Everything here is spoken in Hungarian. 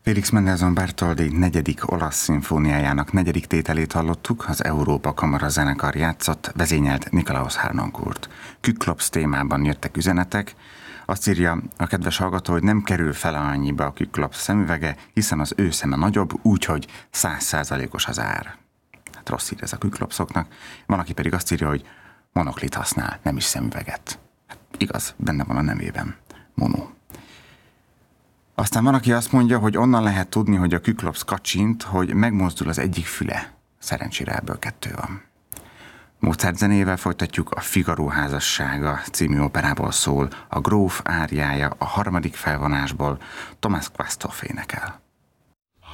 Félix Mendelssohn Bartholdy 4. olasz szimfóniájának 4. tételét hallottuk, az Európa Kamara zenekar játszott, vezényelt Nikolaus Harnoncourt. Küklops témában jöttek üzenetek. Azt írja a kedves hallgató, hogy nem kerül fele annyiba a Küklops szemüvege, hiszen az ő szeme nagyobb, úgyhogy 100%-os az ár. Hát rossz ír ez a Küklopsoknak. Van, aki pedig azt írja, hogy monoklit használ, nem is szemüveget. Hát igaz, benne van a nevében. Mono. Aztán van, aki azt mondja, hogy onnan lehet tudni, hogy a Küklops kacsint, hogy megmozdul az egyik füle. Szerencsére ebből 2 van. Mozart zenével folytatjuk, a Figaro házassága című operából szól, a gróf áriája a 3. felvonásból, Thomas Quasthoff énekel.